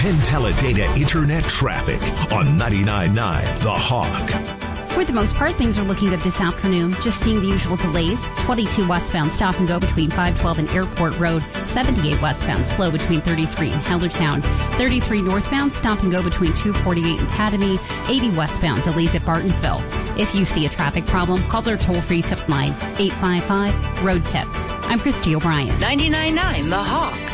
Penn Teledata Internet traffic on 99.9 The Hawk. For the most part, things are looking good this afternoon. Just seeing the usual delays. 22 westbound stop and go between 512 and Airport Road. 78 westbound slow between 33 and Hellertown. 33 northbound stop and go between 248 and Tatamy. 80 westbound delays at Bartonsville. If you see a traffic problem, call their toll-free tip line 855-ROAD-TIP. I'm Christy O'Brien. 99.9 The Hawk.